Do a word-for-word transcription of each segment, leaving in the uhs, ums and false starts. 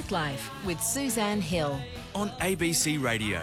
Nightlife with Suzanne Hill. On A B C Radio.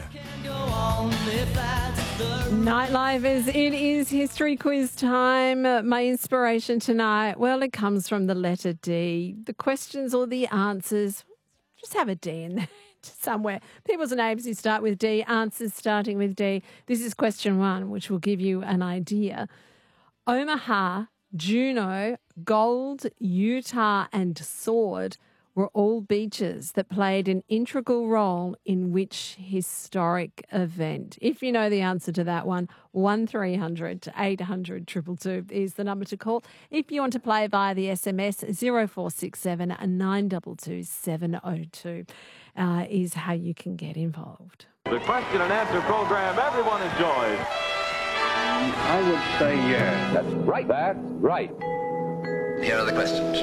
Nightlife is, it is history quiz time. My inspiration tonight, well, it comes from the letter D. The questions or the answers, just have a D in there somewhere. People's names who start with D, answers starting with D. This is question one, which will give you an idea. Omaha, Juneau, Gold, Utah and Sword were all beaches that played an integral role in which historic event? If you know the answer to that one, one three hundred eight hundred two two two is the number to call. If you want to play via the S M S, zero four six seven nine two two seven zero two uh, is how you can get involved. The question and answer program everyone enjoys. I would say yes. That's right. That's right. Here are the questions.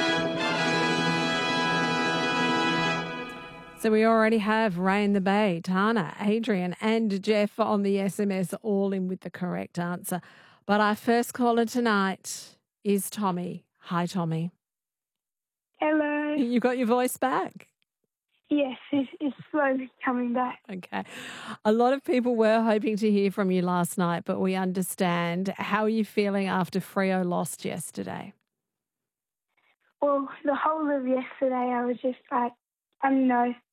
So we already have Ray in the Bay, Tana, Adrian and Jeff on the S M S, all in with the correct answer. But our first caller tonight is Tommy. Hi, Tommy. Hello. You got your voice back? Yes, it's, it's slowly coming back. Okay. A lot of people were hoping to hear from you last night, but we understand. How are you feeling after Freo lost yesterday? Well, the whole of yesterday I was just like, I don't know,